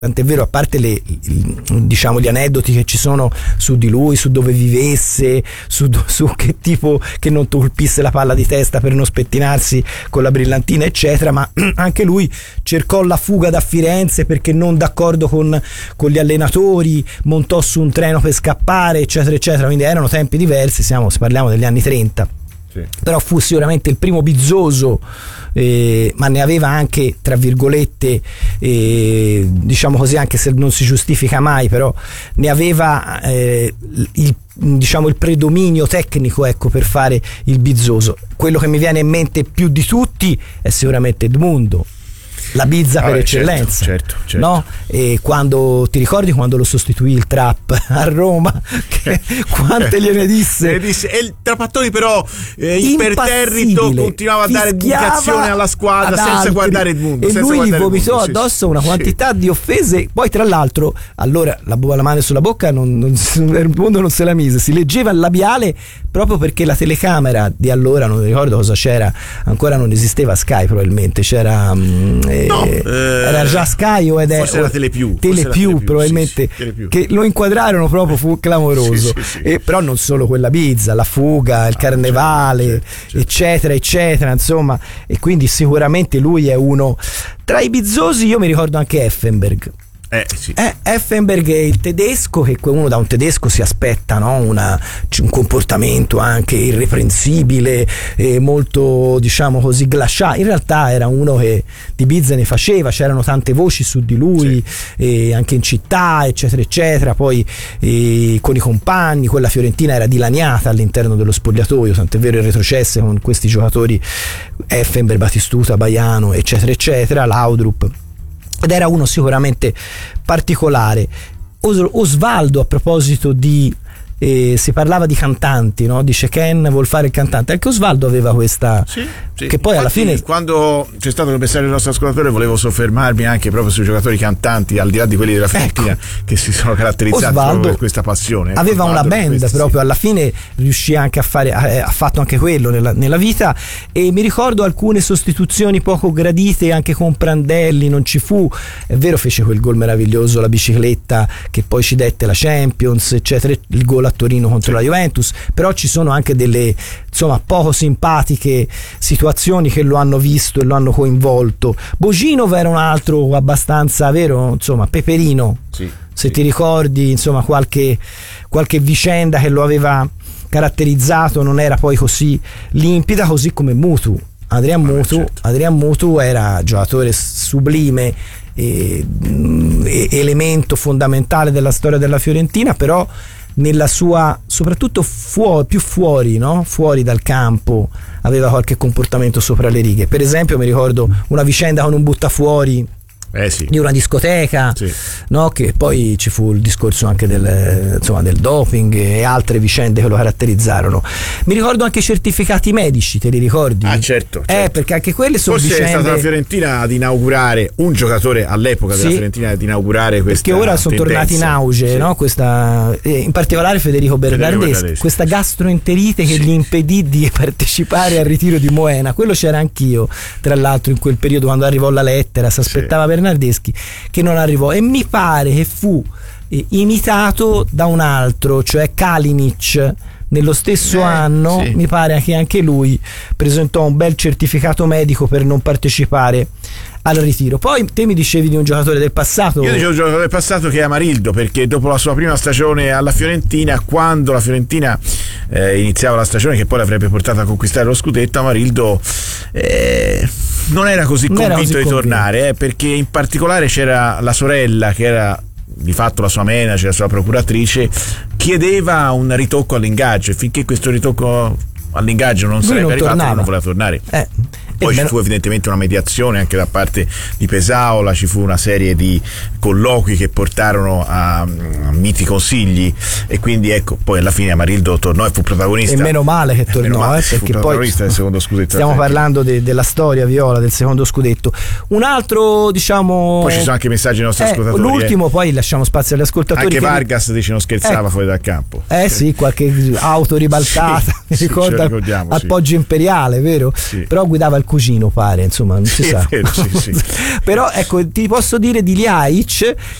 Tant'è vero, a parte diciamo gli aneddoti che ci sono su di lui, su dove vivesse, su che tipo, che non colpisse la palla di testa per non spettinarsi con la brillantina eccetera, ma anche lui cercò la fuga da Firenze perché non d'accordo con gli allenatori, montò su un treno per scappare eccetera eccetera, quindi erano tempi diversi, parliamo degli anni 30. Sì. Però fu sicuramente il primo bizzoso, ma ne aveva anche, tra virgolette, diciamo così, anche se non si giustifica mai, però ne aveva il predominio tecnico, ecco, per fare il bizzoso. Quello che mi viene in mente più di tutti è sicuramente Edmundo, la bizza per eccellenza, certo. no? E quando ti ricordi quando lo sostituì il Trap a Roma, quante gliene disse? E il Trapattoni però imperterrito continuava a dare indicazioni alla squadra senza guardare Edmundo, e lui gli vomitò addosso una quantità di offese. Poi tra l'altro, allora la mano sulla bocca Edmundo non se la mise, si leggeva il labiale proprio perché la telecamera di allora, non ricordo cosa c'era, ancora non esisteva Sky, probabilmente c'era era già Sky forse era Telepiù probabilmente, sì, Telepiù. Che lo inquadrarono proprio, fu clamoroso. Sì. Però non solo quella bizza, la fuga, il carnevale, certo. eccetera, insomma, e quindi sicuramente lui è uno tra i bizzosi. Io mi ricordo anche Effenberg. Sì. Effenberg è il tedesco, che uno da un tedesco si aspetta, no? Un comportamento anche irreprensibile, molto, diciamo così, glaciale. In realtà era uno che di bizze ne faceva, c'erano tante voci su di lui, sì. Anche in città eccetera eccetera. Poi con i compagni, quella fiorentina era dilaniata all'interno dello spogliatoio, tant'è vero il retrocesse con questi giocatori, Effenberg, Batistuta, Baiano eccetera eccetera, Laudrup, ed era uno sicuramente particolare. Osvaldo, a proposito di si parlava di cantanti, no? Dice Ken vuol fare il cantante, anche Osvaldo aveva questa, sì. Che poi alla fine, quando c'è stato il messaggio del nostro ascoltatore, volevo soffermarmi anche proprio sui giocatori cantanti, al di là di quelli della Fiorentina, che si sono caratterizzati Osvaldo per questa passione. Aveva una band proprio, alla fine riuscì anche a fare, ha fatto anche quello nella vita, e mi ricordo alcune sostituzioni poco gradite anche con Prandelli, non ci fu, è vero, fece quel gol meraviglioso, la bicicletta che poi ci dette la Champions eccetera, il gol a Torino contro la Juventus, però ci sono anche delle, insomma, poco simpatiche situazioni che lo hanno visto e lo hanno coinvolto. Boginov era un altro abbastanza, vero, insomma, peperino, se ti ricordi, insomma, qualche vicenda che lo aveva caratterizzato non era poi così limpida, così come Mutu. Adrian Mutu era giocatore sublime, elemento fondamentale della storia della Fiorentina, però nella sua, soprattutto più fuori, no? Fuori dal campo aveva qualche comportamento sopra le righe. Per esempio mi ricordo una vicenda con un buttafuori di una discoteca, no? Che poi ci fu il discorso anche del doping e altre vicende che lo caratterizzarono. Mi ricordo anche certificati medici, te li ricordi? Certo. Perché anche quelle sono forse vicende. È stata la Fiorentina ad inaugurare, un giocatore all'epoca della Fiorentina ad inaugurare questa, perché ora sono tornati in auge, no? Questa, in particolare Federico Bernardeschi, questa gastroenterite che gli impedì di partecipare al ritiro di Moena. Quello c'era anch'io, tra l'altro, in quel periodo, quando arrivò la lettera, si aspettava Bernardeschi, che non arrivò, e mi pare che fu imitato da un altro, cioè Kalinic. Nello stesso anno mi pare che anche lui presentò un bel certificato medico per non partecipare al ritiro. Poi te mi dicevi di un giocatore del passato. Io dicevo un giocatore del passato che è Amarildo, perché dopo la sua prima stagione alla Fiorentina, quando la Fiorentina iniziava la stagione che poi l'avrebbe portata a conquistare lo scudetto, Amarildo non era così convinto di tornare, perché in particolare c'era la sorella, che era di fatto la sua manager, la sua procuratrice, chiedeva un ritocco all'ingaggio, e finché questo ritocco all'ingaggio non sarebbe arrivato non voleva tornare. Poi ci fu evidentemente una mediazione anche da parte di Pesaola, ci fu una serie di colloqui che portarono a miti consigli, e quindi ecco, poi alla fine Amarildo tornò e fu protagonista. E meno male che tornò, perché poi del secondo scudetto. Stiamo parlando della storia viola del secondo scudetto. Un altro, diciamo, poi ci sono anche messaggi ai nostri ascoltatori. L'ultimo, poi lasciamo spazio agli ascoltatori. Anche Vargas dice non scherzava fuori dal campo. Sì, qualche auto ribaltata, mi ricordo, al Poggio Imperiale, vero? Però guidava il cugino pare, insomma, non si sa. Vero, sì. Però ecco, ti posso dire di Ljajic